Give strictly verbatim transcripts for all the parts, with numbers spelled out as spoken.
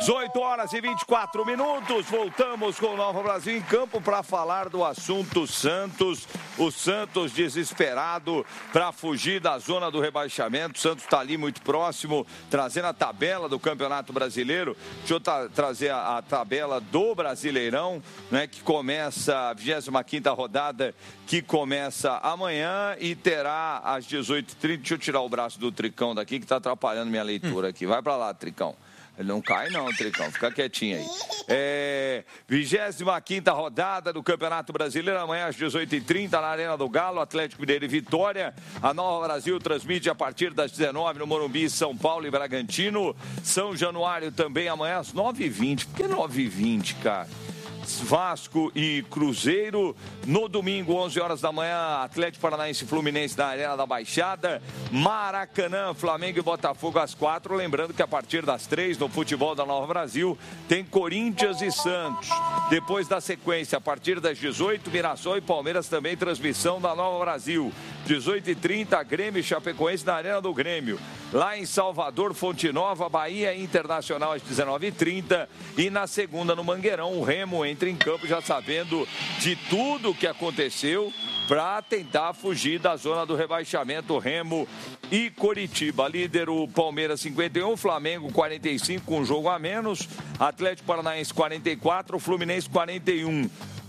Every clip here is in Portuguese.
dezoito horas e vinte e quatro minutos, voltamos com o Nova Brasil em campo para falar do assunto Santos. O Santos desesperado para fugir da zona do rebaixamento. O Santos está ali muito próximo, trazendo a tabela do Campeonato Brasileiro. Deixa eu tra- trazer a, a tabela do Brasileirão, né, que começa a vigésima quinta rodada, que começa amanhã e terá às dezoito e trinta. Deixa eu tirar o braço do Tricão daqui, que está atrapalhando minha leitura aqui. Vai para lá, Tricão. Ele não cai não, Tricão, fica quietinho aí. É, vigésima quinta rodada do Campeonato Brasileiro, amanhã às dezoito e trinta na Arena do Galo, Atlético Mineiro e Vitória. A Nova Brasil transmite a partir das dezenove no Morumbi, São Paulo e Bragantino. São Januário também amanhã às nove e vinte. Por que nove e vinte, cara? Vasco e Cruzeiro. No domingo, onze horas da manhã, Atlético Paranaense e Fluminense na Arena da Baixada. Maracanã, Flamengo e Botafogo às quatro. Lembrando que a partir das três, no futebol da Nova Brasil, tem Corinthians e Santos. Depois da sequência, a partir das dezoito, Mirassol e Palmeiras também, transmissão da Nova Brasil. dezoito e trinta, Grêmio e Chapecoense na Arena do Grêmio. Lá em Salvador, Fonte Nova, Bahia Internacional às dezenove e trinta. E na segunda, no Mangueirão, o Remo entra em campo já sabendo de tudo o que aconteceu para tentar fugir da zona do rebaixamento. Remo e Coritiba. Líder o Palmeiras cinquenta e um, Flamengo quarenta e cinco com um jogo a menos, Atlético Paranaense quarenta e quatro, Fluminense quarenta e um.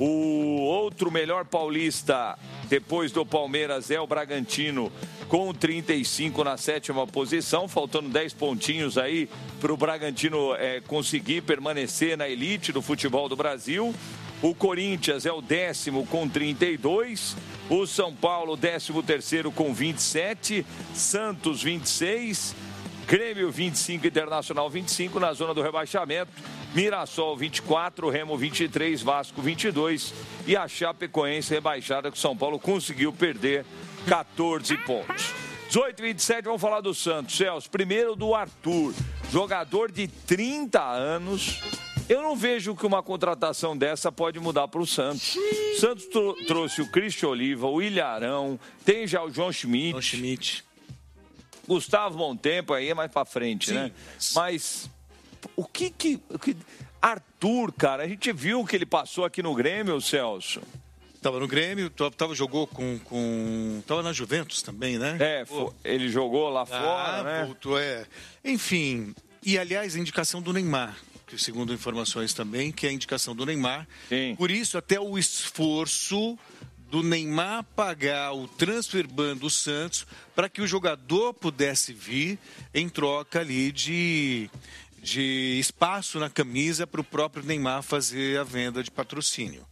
O outro melhor paulista depois do Palmeiras é o Bragantino com trinta e cinco na sétima posição, faltando dez pontinhos aí para o Bragantino é, conseguir permanecer na elite do futebol do Brasil. O Corinthians é o décimo com trinta e dois, o São Paulo décimo terceiro com vinte e sete, Santos vinte e seis, Grêmio vinte e cinco, Internacional vinte e cinco na zona do rebaixamento, Mirassol vinte e quatro, Remo vinte e três, Vasco vinte e dois e a Chapecoense rebaixada que o São Paulo conseguiu perder quatorze pontos. dezoito e vinte e sete, vamos falar do Santos. Celso, primeiro do Arthur, jogador de trinta anos. Eu não vejo que uma contratação dessa pode mudar para o Santos. O Santos tro- trouxe o Cristian Oliva, o Ilharão, tem já o João Schmidt. João Schmidt. Gustavo Montempo aí é mais para frente, Sim. né? Mas o que que... o que- Arthur, cara, a gente viu o que ele passou aqui no Grêmio, Celso. Tava no Grêmio, tava, jogou com, com... Tava na Juventus também, né? É, fo- ele jogou lá Ah, fora, né? voltou, é. Enfim, e aliás, a indicação do Neymar, que segundo informações também, que é a indicação do Neymar. Sim. Por isso, até o esforço do Neymar pagar o transfer ban do Santos para que o jogador pudesse vir em troca ali de, de espaço na camisa para o próprio Neymar fazer a venda de patrocínio.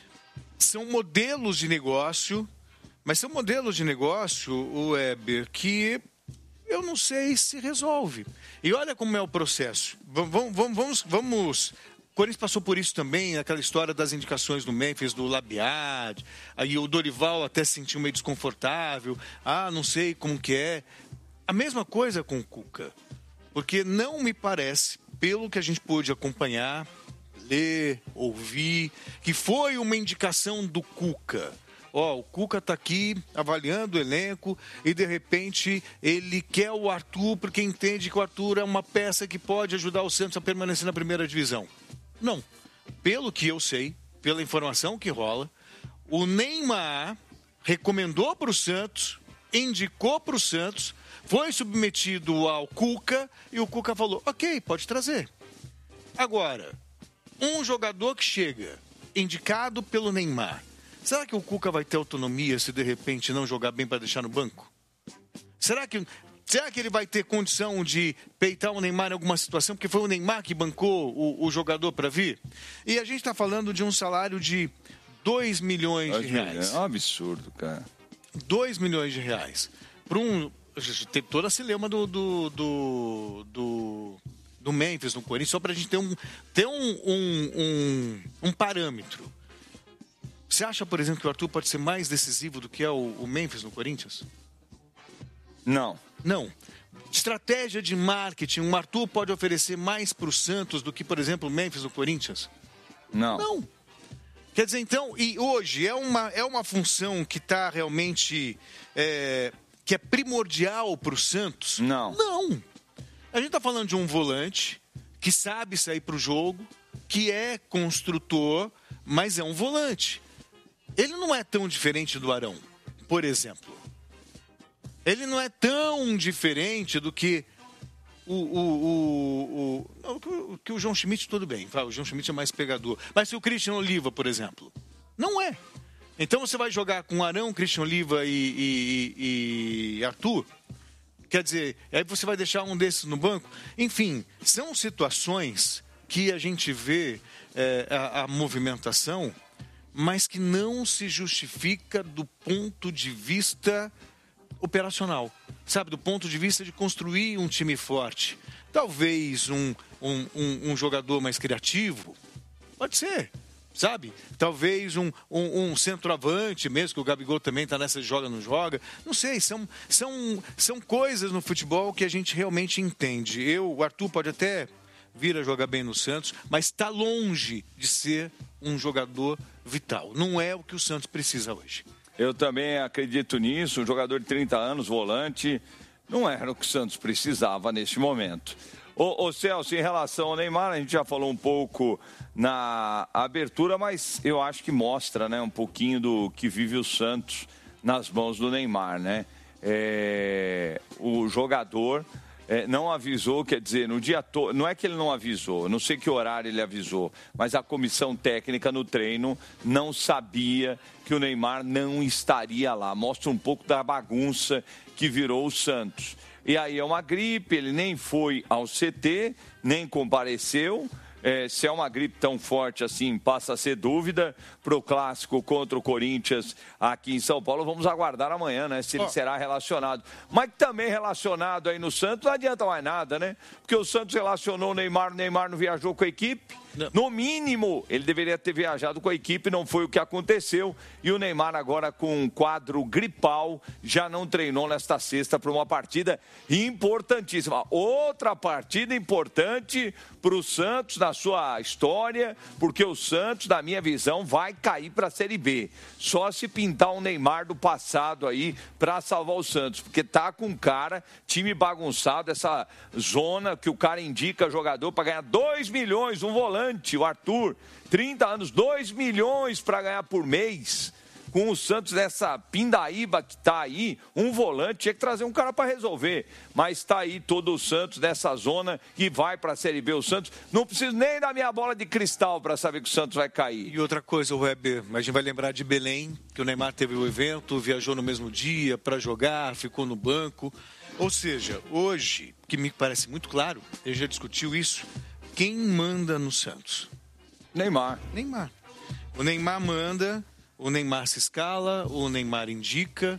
São modelos de negócio, mas são modelos de negócio, o Weber, que eu não sei se resolve. E olha como é o processo. Vamos, vamos, vamos, vamos. O Corinthians passou por isso também, aquela história das indicações do Memphis, do Labiad. Aí o Dorival até se sentiu meio desconfortável. Ah, não sei como que é. A mesma coisa com o Cuca. Porque não me parece, pelo que a gente pôde acompanhar, ler, ouvir, que foi uma indicação do Cuca. Ó, o Cuca tá aqui avaliando o elenco e, de repente, ele quer o Arthur porque entende que o Arthur é uma peça que pode ajudar o Santos a permanecer na primeira divisão. Não. Pelo que eu sei, pela informação que rola, o Neymar recomendou para o Santos, indicou para o Santos, foi submetido ao Cuca e o Cuca falou, ok, pode trazer. Agora, um jogador que chega indicado pelo Neymar, será que o Cuca vai ter autonomia se de repente não jogar bem para deixar no banco? Será que, será que ele vai ter condição de peitar o Neymar em alguma situação? Porque foi o Neymar que bancou o, o jogador para vir? E a gente está falando de um salário de dois milhões de reais. É um absurdo, cara. dois milhões de reais. Para um... Tem toda a celeuma do... do, do, do... do Memphis no Corinthians, só para a gente ter um, ter um, um, um, um parâmetro. Você acha, por exemplo, que o Arthur pode ser mais decisivo do que é o, o Memphis no Corinthians? Não. Não. Estratégia de marketing, o Arthur pode oferecer mais para o Santos do que, por exemplo, o Memphis no Corinthians? Não. Não. Quer dizer, então, e hoje é uma, é uma função que está realmente, é, que é primordial para o Santos? Não. Não. A gente está falando de um volante que sabe sair para o jogo, que é construtor, mas é um volante. Ele não é tão diferente do Arão, por exemplo. Ele não é tão diferente do que o, o, o, o, o que o João Schmidt, tudo bem. O João Schmidt é mais pegador. Mas se o Christian Oliva, por exemplo, não é. Então você vai jogar com Arão, Christian Oliva e, e, e Arthur? Quer dizer, aí você vai deixar um desses no banco? Enfim, são situações que a gente vê é, a, a movimentação, mas que não se justifica do ponto de vista operacional, sabe? Do ponto de vista de construir um time forte. Talvez um, um, um, um jogador mais criativo, pode ser, sabe? Talvez um, um, um centroavante mesmo, que o Gabigol também está nessa joga, não joga. Não sei, são, são, são coisas no futebol que a gente realmente entende. Eu, o Arthur pode até vir a jogar bem no Santos, mas está longe de ser um jogador vital. Não é o que o Santos precisa hoje. Eu também acredito nisso. Um jogador de trinta anos, volante, não era o que o Santos precisava neste momento. Ô, ô Celso, em relação ao Neymar, a gente já falou um pouco na abertura, mas eu acho que mostra, né, um pouquinho do que vive o Santos nas mãos do Neymar, né? É, o jogador é, não avisou, quer dizer, no dia todo, não é que ele não avisou, não sei que horário ele avisou, mas a comissão técnica no treino não sabia que o Neymar não estaria lá. Mostra um pouco da bagunça que virou o Santos. E aí é uma gripe, ele nem foi ao C T, nem compareceu. É, se é uma gripe tão forte assim, passa a ser dúvida para o clássico contra o Corinthians aqui em São Paulo. Vamos aguardar amanhã, né? Se ele oh. será relacionado. Mas também relacionado aí no Santos, não adianta mais nada, né? Porque o Santos relacionou o Neymar, o Neymar não viajou com a equipe. Não. No mínimo, ele deveria ter viajado com a equipe, não foi o que aconteceu. E o Neymar agora com um quadro gripal, já não treinou nesta sexta para uma partida importantíssima. Outra partida importante para o Santos na sua história, porque o Santos, na minha visão, vai cair para a Série B. Só se pintar um Neymar do passado aí para salvar o Santos, porque tá com cara, time bagunçado, essa zona que o cara indica jogador para ganhar dois milhões, um volante, o Arthur, trinta anos, dois milhões para ganhar por mês. Com o Santos nessa pindaíba que está aí, um volante, tinha que trazer um cara para resolver. Mas está aí todo o Santos nessa zona e vai para a Série B. O Santos, não preciso nem da minha bola de cristal para saber que o Santos vai cair. E outra coisa, Weber, a gente vai lembrar de Belém, que o Neymar teve o evento, viajou no mesmo dia para jogar, ficou no banco. Ou seja, hoje, que me parece muito claro, ele já discutiu isso, quem manda no Santos? Neymar. Neymar. O Neymar manda... O Neymar se escala, o Neymar indica.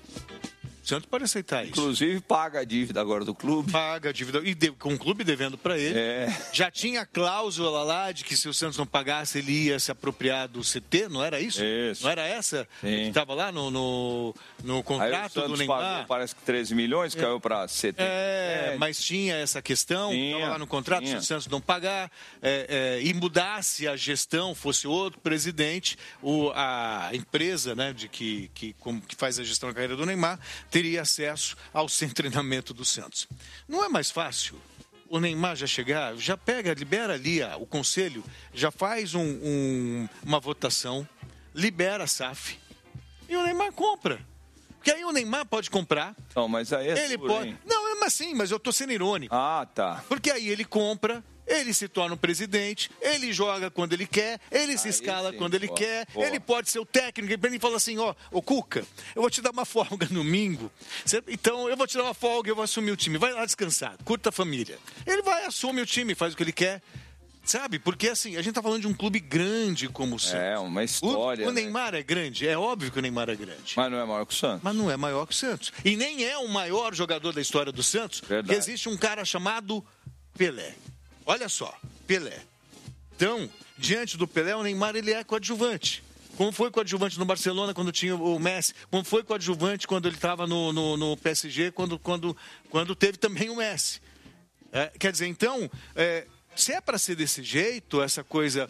O Santos pode aceitar isso. Inclusive paga a dívida agora do clube. Paga a dívida, e de, com o clube devendo para ele. É. Já tinha a cláusula lá de que se o Santos não pagasse, ele ia se apropriar do C T, não era isso? Isso. Não era essa? Sim. Que estava lá no, no, no contrato do Neymar. Pagou, parece que treze milhões, é. Caiu para C T. É, é, mas tinha essa questão, estava lá no contrato, tinha. Se o Santos não pagar é, é, e mudasse a gestão, fosse outro presidente, o, a empresa, né, de que, que, como, que faz a gestão da carreira do Neymar, teria acesso ao sem treinamento do Santos. Não é mais fácil o Neymar já chegar, já pega, libera ali a, o conselho, já faz um, um, uma votação, libera a S A F e o Neymar compra. Porque aí o Neymar pode comprar. Não, mas aí é ele duro, pode. Hein? Não, é mas sim, mas eu tô sendo irônico. Ah, tá. Porque aí ele compra. Ele se torna o presidente, ele joga quando ele quer, ele se Aí escala sim, quando ele boa, quer, boa. Ele pode ser o técnico, ele fala assim, ó, ô Cuca, eu vou te dar uma folga no domingo, então eu vou te dar uma folga, eu vou assumir o time, vai lá descansar, curta a família. Ele vai, assume o time, faz o que ele quer, sabe? Porque assim, a gente tá falando de um clube grande como o Santos. É, uma história. O, o Neymar né? é grande, é óbvio que o Neymar é grande. Mas não é maior que o Santos. Mas não é maior que o Santos. E nem é o maior jogador da história do Santos, Verdade. Porque existe um cara chamado Pelé. Olha só, Pelé. Então, diante do Pelé, o Neymar ele é coadjuvante. Como foi coadjuvante no Barcelona quando tinha o Messi, como foi coadjuvante quando ele estava no, no, no P S G, quando, quando, quando teve também o Messi. É, quer dizer, então, é, se é para ser desse jeito, essa coisa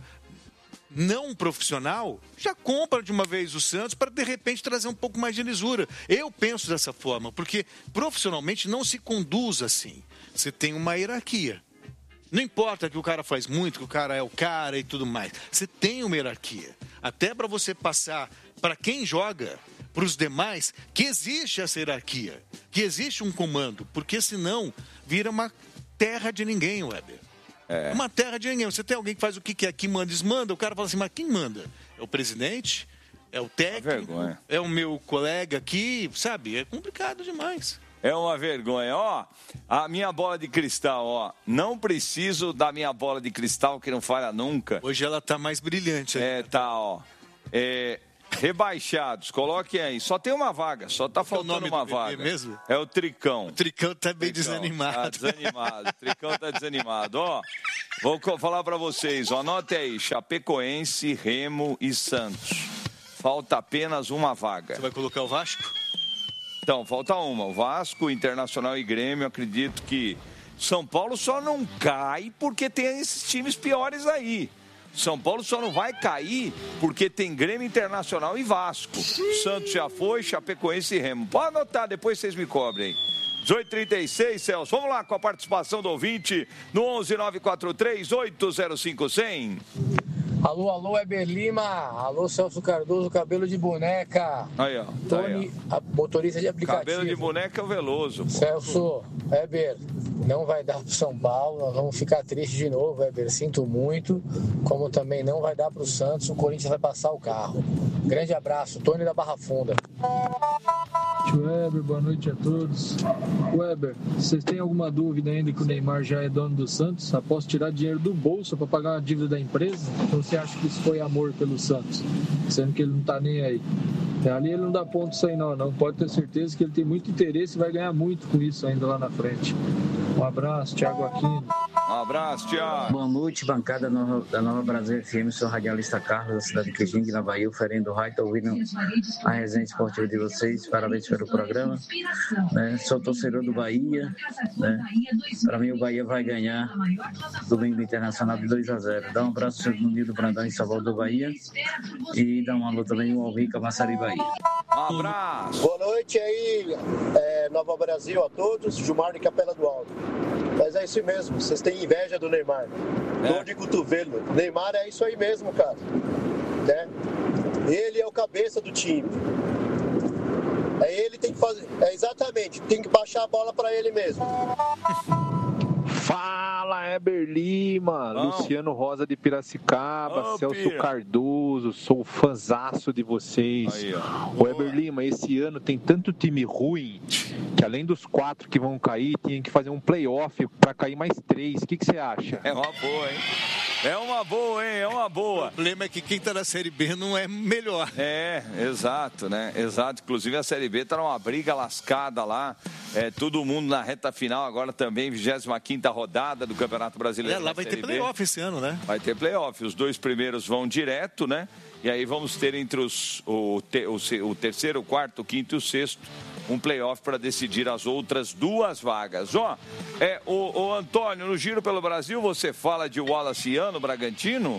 não profissional, já compra de uma vez o Santos para, de repente, trazer um pouco mais de lisura. Eu penso dessa forma, porque profissionalmente não se conduz assim. Você tem uma hierarquia. Não importa que o cara faz muito, que o cara é o cara e tudo mais. Você tem uma hierarquia. Até para você passar para quem joga, para os demais, que existe essa hierarquia, que existe um comando, porque senão vira uma terra de ninguém, Weber. É. Uma terra de ninguém. Você tem alguém que faz o que quer, que manda, desmanda, o cara fala assim, mas quem manda? É o presidente? É o técnico? É o meu colega aqui? Sabe? É complicado demais. É uma vergonha. Ó, a minha bola de cristal, ó. Não preciso da minha bola de cristal que não falha nunca. Hoje ela tá mais brilhante. É, tá, ó. É, rebaixados, coloquem aí. Só tem uma vaga, só tá faltando uma vaga. Mesmo? É o Tricão. O Tricão tá bem Tricão. desanimado. Tá desanimado. O Tricão tá desanimado. Ó, vou falar pra vocês, ó. Anote aí, Chapecoense, Remo e Santos. Falta apenas uma vaga. Você vai colocar o Vasco? Então, falta uma. O Vasco, Internacional e Grêmio, acredito que São Paulo só não cai porque tem esses times piores aí. São Paulo só não vai cair porque tem Grêmio, Internacional e Vasco. Santos já foi, Chapecoense e Remo. Pode anotar, depois vocês me cobrem. dezoito e trinta e seis, Celso. Vamos lá com a participação do ouvinte no onze nove quatro três oito zero cinco zero zero. Alô, alô, Weber Lima. Alô, Celso Cardoso, cabelo de boneca. Aí, ó. Tony, aí, ó. motorista de aplicativo. Cabelo de boneca é o Veloso. Pô. Celso, Weber, não vai dar pro São Paulo. Nós vamos ficar tristes de novo, Weber. Sinto muito. Como também não vai dar pro Santos. O Corinthians vai passar o carro. Grande abraço. Tony da Barra Funda. Weber, boa noite a todos. Weber, vocês têm alguma dúvida ainda que o Neymar já é dono do Santos? Após tirar dinheiro do bolso para pagar uma dívida da empresa? Então você acha que isso foi amor pelo Santos? Sendo que ele não tá nem aí. Ali ele não dá ponto isso aí não, não. Pode ter certeza que ele tem muito interesse e vai ganhar muito com isso ainda lá na frente. Um abraço, Thiago Aquino. Um abraço, Thiago. Boa noite, bancada nova, da Nova Brasil F M. Sou radialista Carlos, da cidade de Quijingue, na Bahia, oferendo o raio. Estou ouvindo a resenha esportiva de vocês. Parabéns pelo programa. Né? Sou torcedor do Bahia. Né? Para mim, o Bahia vai ganhar domingo Internacional de dois a zero. Dá um abraço no Nildo Brandão em Salvador, Bahia. E dá um alô também no Alvica, Massari, Bahia. Um abraço. Boa noite aí, é, Nova Brasil a todos. Gilmar de Capela do Alto. Mas é isso mesmo, vocês têm inveja do Neymar. É. Dor de cotovelo. Neymar é isso aí mesmo, cara. Né? Ele é o cabeça do time. É ele tem que fazer. É exatamente, tem que baixar a bola pra ele mesmo. Fala, Weber Lima, Bom. Luciano Rosa de Piracicaba, oh, Celso Pira. Cardoso, sou fãzaço de vocês. Aí, ó. Weber Lima, esse ano tem tanto time ruim que além dos quatro que vão cair, tem que fazer um playoff para cair mais três. O que, que você acha? É uma boa, hein? É uma boa, hein? É uma boa. O problema é que quem tá na Série B não é melhor. É, exato, né? Exato. Inclusive a Série B tá numa briga lascada lá. É, todo mundo na reta final agora também, vigésima quinta rodada do Campeonato Brasileiro. É, lá vai ter playoff esse ano, né? Vai ter playoff. Os dois primeiros vão direto, né? E aí vamos ter entre os, o, te, o, o terceiro, o quarto, o quinto e o sexto um playoff para decidir as outras duas vagas. Ó, é, o, o Antônio, no Giro pelo Brasil, você fala de Wallaciano Bragantino?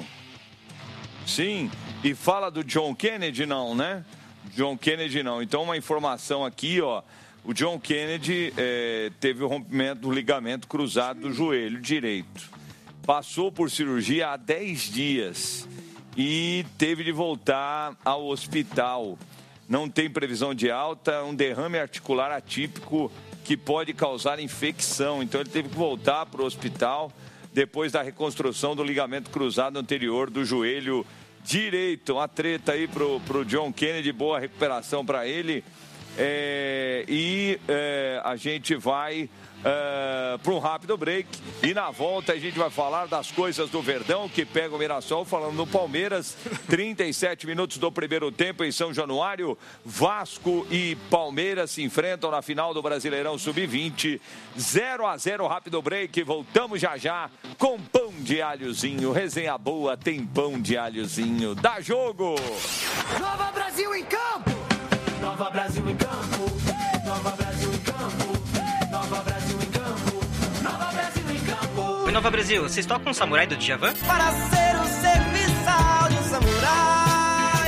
Sim. E fala do John Kennedy, não, né? John Kennedy, não. Então, uma informação aqui, ó. O John Kennedy é, teve o rompimento do ligamento cruzado do joelho direito. Passou por cirurgia há dez dias e teve de voltar ao hospital. Não tem previsão de alta, um derrame articular atípico que pode causar infecção. Então ele teve que voltar para o hospital depois da reconstrução do ligamento cruzado anterior do joelho direito. Uma treta aí para o John Kennedy, boa recuperação para ele. É, e é, a gente vai é, para um rápido break e na volta a gente vai falar das coisas do Verdão que pega o Mirassol, falando no Palmeiras. Trinta e sete minutos do primeiro tempo em São Januário, Vasco e Palmeiras se enfrentam na final do Brasileirão sub vinte, zero a zero, rápido break. Voltamos já já com pão de alhozinho. Resenha boa, tem pão de alhozinho. Dá jogo! Nova Brasil em campo! Nova Brasil em campo, Nova Brasil em campo, Nova Brasil em campo, Nova Brasil em campo. Oi, Nova Brasil, vocês tocam o Samurai do Djavan? Para ser o serviçal de um samurai,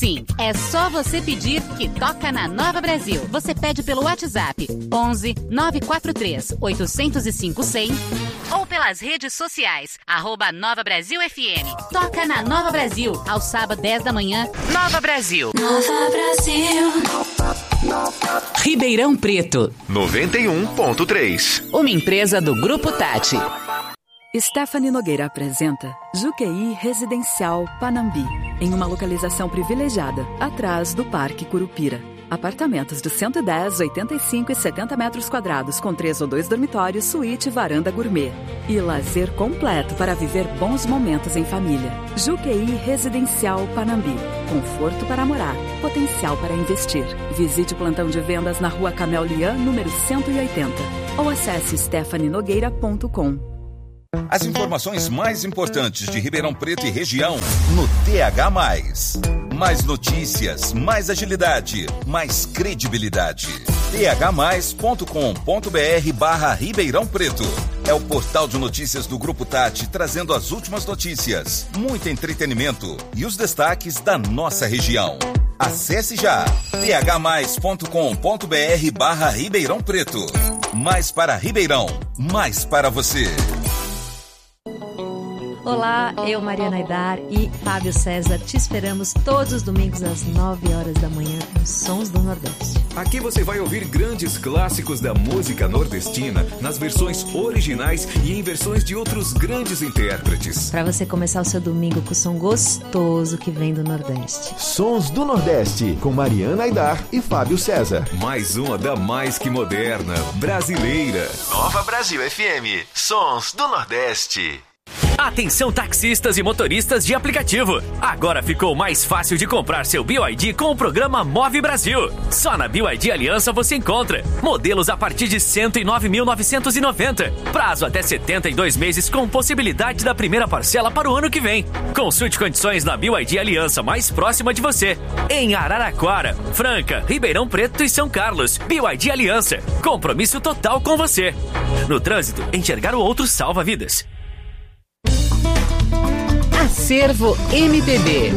Sim, é só você pedir que toca na Nova Brasil. Você pede pelo WhatsApp onze nove quatro três oito zero cinco cem ou pelas redes sociais, arroba Nova Brasil F M. Toca na Nova Brasil, ao sábado dez da manhã. Nova Brasil. Nova Brasil. Ribeirão Preto. noventa e um ponto três. Uma empresa do Grupo Tati. Stephanie Nogueira apresenta Juqueí Residencial Panambi, em uma localização privilegiada, atrás do Parque Curupira. Apartamentos de cento e dez, oitenta e cinco e setenta metros quadrados, com três ou dois dormitórios, suíte e varanda gourmet. E lazer completo para viver bons momentos em família. Juqueí Residencial Panambi. Conforto para morar, potencial para investir. Visite o plantão de vendas na Rua Camel Lian, número cento e oitenta. Ou acesse stephanie nogueira ponto com. As informações mais importantes de Ribeirão Preto e região no T H mais. Mais notícias, mais agilidade, mais credibilidade. t h mais ponto com ponto b r barra Ribeirão Preto. É o portal de notícias do Grupo Tati, trazendo as últimas notícias, muito entretenimento e os destaques da nossa região. Acesse já t h mais ponto com ponto b r barra Ribeirão Preto. Mais para Ribeirão, mais para você. Olá, eu, Mariana Aidar e Fábio César, te esperamos todos os domingos às nove horas da manhã nos Sons do Nordeste. Aqui você vai ouvir grandes clássicos da música nordestina nas versões originais e em versões de outros grandes intérpretes. Para você começar o seu domingo com o som gostoso que vem do Nordeste. Sons do Nordeste, com Mariana Aidar e Fábio César. Mais uma da mais que moderna, brasileira. Nova Brasil F M, Sons do Nordeste. Atenção taxistas e motoristas de aplicativo. Agora ficou mais fácil de comprar seu B Y D com o programa Move Brasil. Só na B Y D Aliança você encontra modelos a partir de cento e nove mil novecentos e noventa. Prazo até setenta e dois meses com possibilidade da primeira parcela para o ano que vem. Consulte condições na B Y D Aliança mais próxima de você. Em Araraquara, Franca, Ribeirão Preto e São Carlos. B Y D Aliança. Compromisso total com você. No trânsito, enxergar o outro salva vidas. Acervo M P B.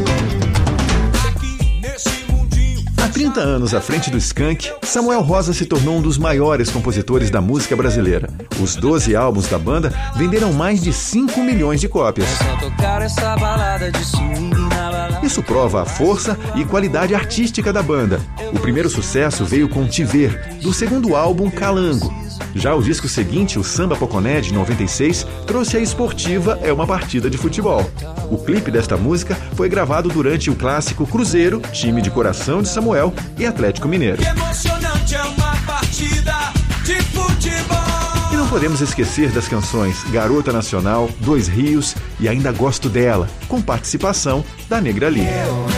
Há trinta anos à frente do Skank, Samuel Rosa se tornou um dos maiores compositores da música brasileira. Os doze álbuns da banda venderam mais de cinco milhões de cópias. Isso prova a força e qualidade artística da banda. O primeiro sucesso veio com Te Ver, do segundo álbum Calango. Já o disco seguinte, o Samba Poconé, de noventa e seis, trouxe a esportiva É Uma Partida de Futebol. O clipe desta música foi gravado durante o clássico Cruzeiro, time de coração de Samuel e Atlético Mineiro. Que emocionante é uma partida de futebol. E não podemos esquecer das canções Garota Nacional, Dois Rios e Ainda Gosto Dela, com participação da Negra Lee.